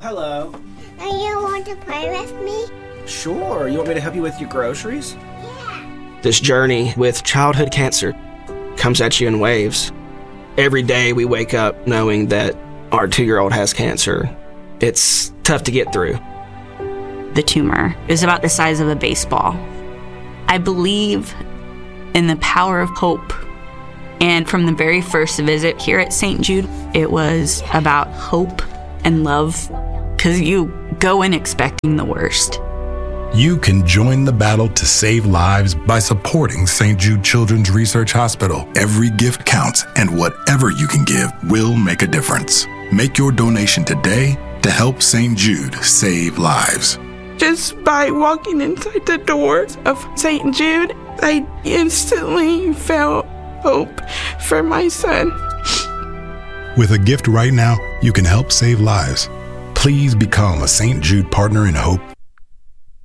Hello. Do you want to play with me? Sure. You want me to help you with your groceries? Yeah. This journey with childhood cancer comes at you in waves. Every day we wake up knowing that our 2-year-old has cancer. It's tough to get through. The tumor is about the size of a baseball. I believe in the power of hope. And from the very first visit here at St. Jude, it was about hope and love, because you go in expecting the worst. You can join the battle to save lives by supporting St. Jude Children's Research Hospital. Every gift counts, and whatever you can give will make a difference. Make your donation today to help St. Jude save lives. Just by walking inside the doors of St. Jude, I instantly felt hope for my son. With a gift right now, you can help save lives. Please become a St. Jude Partner in Hope